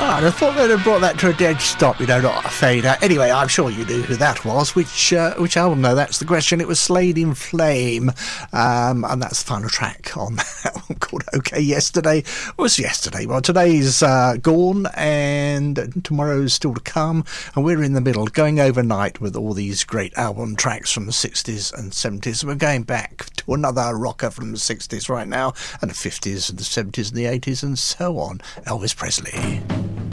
I thought they'd have brought that to a dead stop, not a fade out. Anyway, I'm sure you knew who that was. Which album, though? That's the question. It was Slade in Flame, and that's the final track on that one called OK Yesterday. It was yesterday. Well, today's gone, and tomorrow's still to come, and we're in the middle, going overnight with all these great album tracks from the 60s and 70s. We're going back to another rocker from the 60s right now, and the 50s and the 70s and the 80s and so on. Elvis Presley.